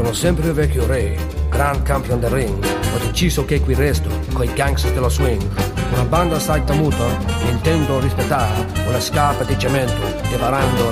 Sono sempre il vecchio re, gran campion del ring. Ho deciso che qui resto, coi gangsters dello swing. Una banda assai temuta, intendo rispettare, una scarpa di cemento, divarando